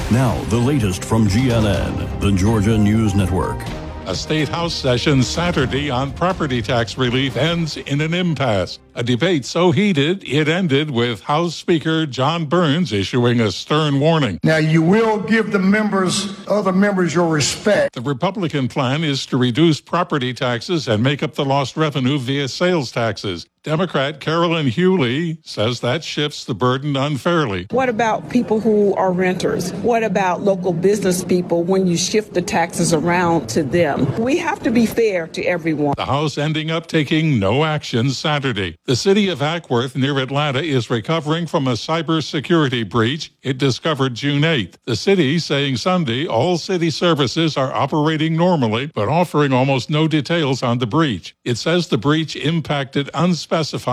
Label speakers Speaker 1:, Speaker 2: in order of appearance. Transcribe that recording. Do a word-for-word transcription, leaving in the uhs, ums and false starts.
Speaker 1: Now, the latest from G N N, the Georgia News Network.
Speaker 2: A state house session Saturday on property tax relief ends in an impasse. A debate so heated, it ended with House Speaker John Burns issuing a stern warning.
Speaker 3: Now, you will give the members, other members, your respect.
Speaker 2: The Republican plan is to reduce property taxes and make up the lost revenue via sales taxes. Democrat Carolyn Hewley says that shifts the burden unfairly.
Speaker 4: What about people who are renters? What about local business people when you shift the taxes around to them? We have to be fair to everyone.
Speaker 2: The House ending up taking no action Saturday. The city of Acworth near Atlanta is recovering from a cybersecurity breach it discovered June eighth. The city saying Sunday all city services are operating normally, but offering almost no details on the breach. It says the breach impacted unspecified